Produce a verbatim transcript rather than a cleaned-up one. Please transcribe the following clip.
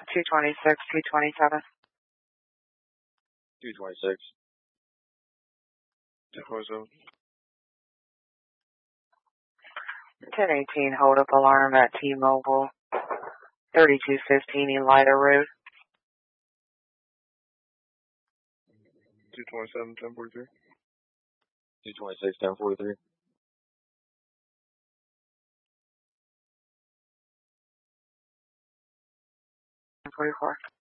two twenty-six, two twenty-seven. two twenty-six. two twenty-seven. ten eighteen, hold up alarm at T-Mobile, thirty-two fifteen Elida Road. two twenty-seven, ten forty-three. two twenty-six, ten forty-three. ten forty-four.